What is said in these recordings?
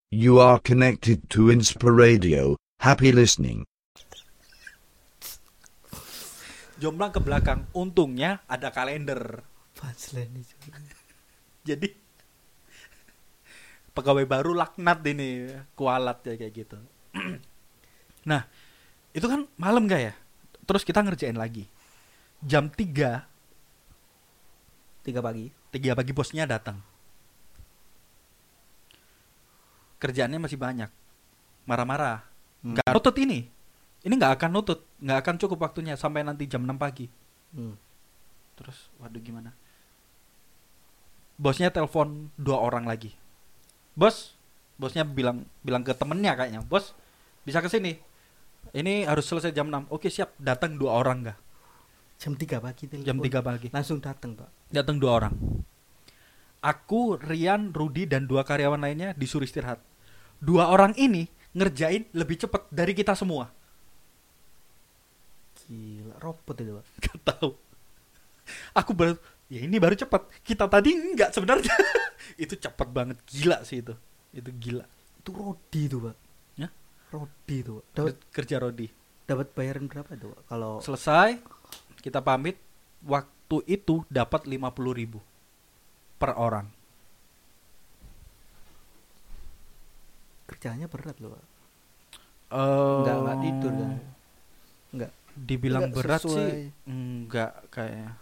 You are connected to Inspiradio. Happy listening. Jomplang ke belakang. Untungnya ada kalender. Punchline itu. Jadi pegawai baru laknat ini, kualat ya kayak gitu. Nah, itu kan malam gak ya? Terus kita ngerjain lagi. Jam 3 3 pagi bosnya datang. Kerjaannya masih banyak. Marah-marah. Nggak nutut ini. Ini nggak akan nutut. Nggak akan cukup waktunya sampai nanti jam 6 pagi. Terus, waduh gimana? Bosnya telepon 2 orang lagi. Bosnya bilang ke temennya kayaknya. Bos, bisa kesini. Ini harus selesai jam 6. Oke siap, datang 2 orang nggak? Jam 3 pagi telepon. Jam 3 pagi. Langsung datang, Pak. Datang 2 orang. Aku, Rian, Rudi, dan 2 karyawan lainnya disuruh istirahat. 2 orang ini ngerjain lebih cepat dari kita semua. Gila, robot itu, Pak. Gak tahu. Aku baru, ya ini baru cepat. Kita tadi enggak sebenarnya. Itu cepat banget, gila sih itu. Itu gila. Itu Rodi itu, Pak. Ya? Rodi itu, Pak. Dapat Kerja Rodi. bayaran berapa itu, Pak? Kalau Selesai, kita pamit. Waktu itu dapat 50.000 per orang. kerjanya berat loh, Pak. Enggak tidur kan. Enggak. Dibilang Enggak berat sesuai. sih enggak kayaknya.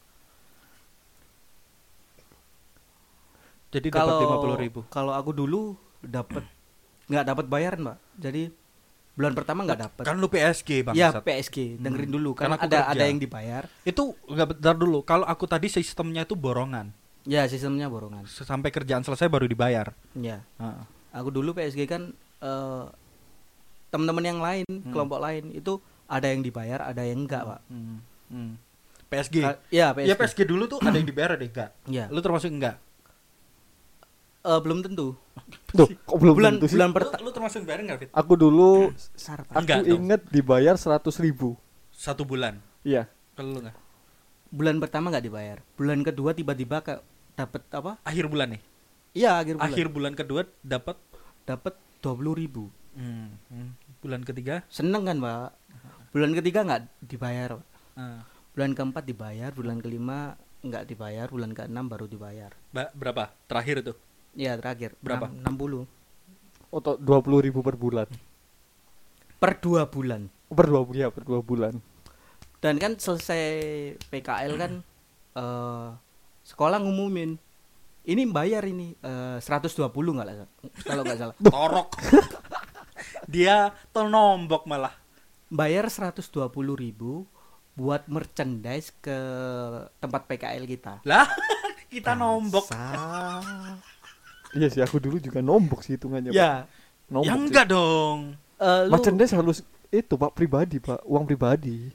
Jadi dapat 50.000. Kalau aku dulu nggak dapat bayaran, Pak. Jadi bulan pertama nggak dapat. Kan lu PSG Bang. Ya PSG, dengerin dulu kan Karena aku ada kerja. yang dibayar. Itu enggak bentar dulu. Kalau aku tadi sistemnya itu borongan. Ya sistemnya borongan. Sampai kerjaan selesai baru dibayar. Ya. Heeh. Aku dulu PSG kan teman-teman yang lain, kelompok lain itu ada yang dibayar, ada yang enggak, Pak. PSG. Ya PSG. Ya PSG dulu tuh ada yang dibayar ada yang enggak. Ya. Lu termasuk enggak? Belum tentu. Tuh, kok belum Bulan tentu sih? bulan pertama Lu termasuk bayar enggak, Fit? Aku dulu syarat. aku Enggak dong. inget dibayar 100.000. 1 bulan. Iya. Kalau lu enggak? Bulan pertama nggak dibayar. Bulan kedua tiba-tiba dapat apa? Akhir bulan nih. Iya, akhir bulan. Akhir bulan kedua dapat Dapat 20.000. bulan ketiga. Seneng kan, Pak? Bulan ketiga nggak dibayar, Pak. Ah. Bulan keempat dibayar, bulan kelima nggak dibayar, bulan keenam baru dibayar. Berapa? Terakhir itu. Ya terakhir Berapa? 60 Atau 20.000 per bulan. per 2 bulan. Per 2 bulan. Dan kan selesai PKL kan sekolah ngumumin ini bayar ini 120 kalau nggak salah. Torok. Dia nombok malah. Bayar 120.000 buat merchandise ke tempat PKL kita. Lah, kita nombok. Iya sih, aku dulu juga nombok sih hitungannya, Pak. Ya, Nombok Ya sih. enggak dong. Merchandise harus itu, Pak, pribadi, Pak, uang pribadi.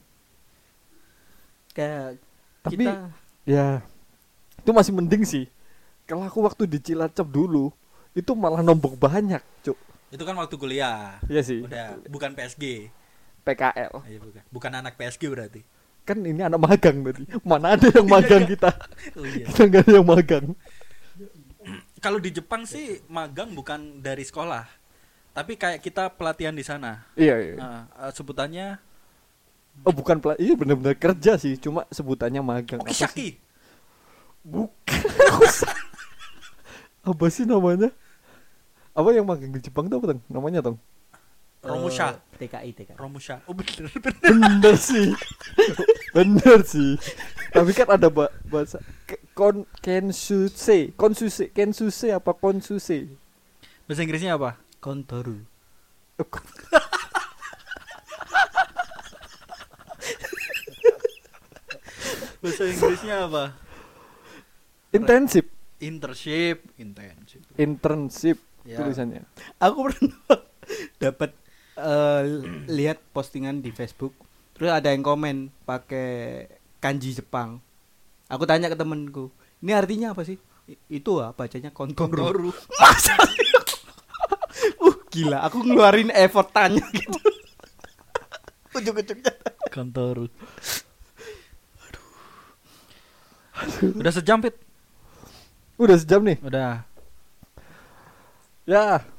Kayak Tapi kita ya itu masih mending sih. Kalau aku waktu di Cilacap dulu itu malah nombok banyak, Cuk. Itu kan waktu kuliah. Iya sih. Udah, bukan PSG. PKL. Ayo, bukan anak PSG berarti. Kan ini anak magang berarti. Mana ada yang magang kita? Oh iya. Kita nggak ada yang magang. Kalau di Jepang sih magang bukan dari sekolah. Tapi kayak kita pelatihan di sana. Iya, iya. Sebutannya Oh, bukan iya benar-benar kerja sih, cuma sebutannya magang. Okishaki. Bukan. Apa sih namanya? Apa yang magang di Jepang tuh apa, Tong? Namanya, Tong? Romusha. TKI. Romusha. Oh bener. Bener sih. Bener sih. Tapi kan ada bahasa kensuse apa konsuse? Bahasa Inggrisnya apa? Kontoru. Bahasa Inggrisnya apa? Internship. Internship. Ya. Tulisannya. Aku pernah dapat lihat postingan di Facebook. Terus ada yang komen pakai kanji Jepang. Aku tanya ke temenku, ini artinya apa sih? Itu bacanya kontoru. Masa? Gila, aku ngeluarin effort tanya gitu. Ujung-ujungnya Kantor. Udah sejam, Fit? Udah sejam nih. Udah. Ya,